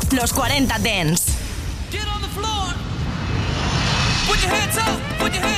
los 40 Dance. Get on the floor. Put your hands up. Put your hands